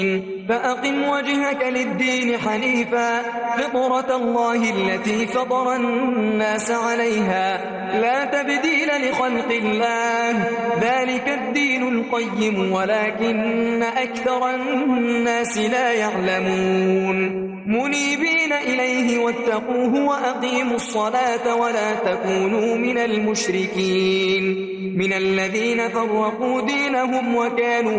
فأقم وجهك للدين حنيفا فطرة الله التي فطر الناس عليها لا تبديل لخلق الله ذلك الدين القيم ولكن أكثر الناس لا يعلمون منيبين إليه واتقوه وأقيموا الصلاة ولا تكونوا من المشركين من الذين فرقوا دينهم وكانوا